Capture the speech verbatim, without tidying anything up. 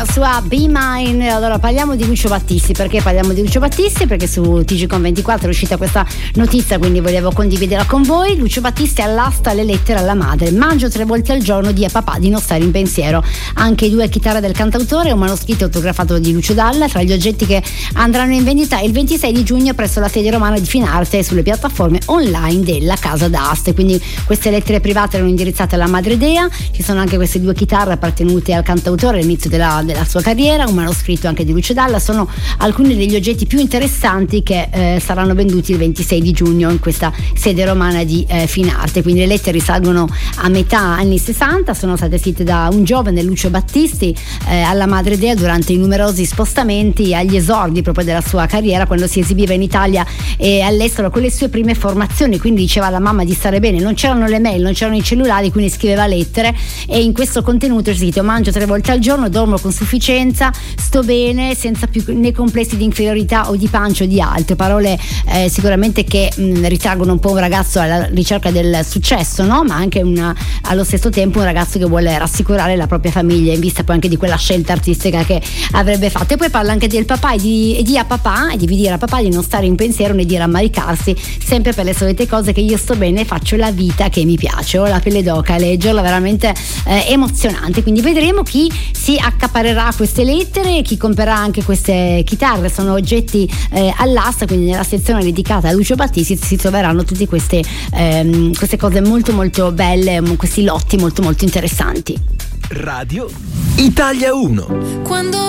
Sua Be Mine. Allora parliamo di Lucio Battisti. Perché parliamo di Lucio Battisti? Perché su T G con ventiquattro è uscita questa notizia, quindi volevo condividerla con voi. Lucio Battisti allasta le lettere alla madre: mangio tre volte al giorno, di a papà di non stare in pensiero. Anche due chitarre del cantautore e un manoscritto autografato di Lucio Dalla tra gli oggetti che andranno in vendita il ventisei di giugno presso la sede romana di Finarte e sulle piattaforme online della Casa d'Aste. Quindi queste lettere private erano indirizzate alla madre Dea. Ci sono anche queste due chitarre appartenute al cantautore all'inizio della, della sua carriera, un manoscritto anche di Lucio Dalla. Sono alcuni degli oggetti più interessanti che eh, saranno venduti il ventisei di giugno in questa sede romana di eh, Finarte. Quindi le lettere risalgono a metà anni sessanta, sono state scritte da un giovane Lucio Battisti eh, alla madre Dea durante i numerosi spostamenti agli esordi proprio della sua carriera, quando si esibiva in Italia e all'estero con le sue prime formazioni. Quindi diceva alla mamma di stare bene, non c'erano le mail, non c'erano i cellulari, quindi scriveva lettere, e in questo contenuto c'è scritto: mangio tre volte al giorno, dormo con sufficienza, sto bene, senza più né complessi di inferiorità o di pancia o di altro. Parole eh, sicuramente che mh, ritraggono un po' un ragazzo alla ricerca del successo, no? Ma anche una, allo stesso tempo un ragazzo che vuole rassicurare la propria famiglia in vista poi anche di quella scelta artistica che avrebbe fatto. E poi parla anche del papà e di, e di a papà, e di dire a papà di non stare in pensiero né di rammaricarsi sempre per le solite cose, che io sto bene e faccio la vita che mi piace. Ho la pelle d'oca a leggerla, veramente eh, emozionante. Quindi vedremo chi si accaparerà queste lettere e chi comprerà anche queste chitarre. Sono oggetti eh, all'asta, quindi nella sezione dedicata a Lucio Battisti si troveranno tutte queste, ehm, queste cose molto molto belle, questi lotti molto molto interessanti. Radio Italia uno. Quando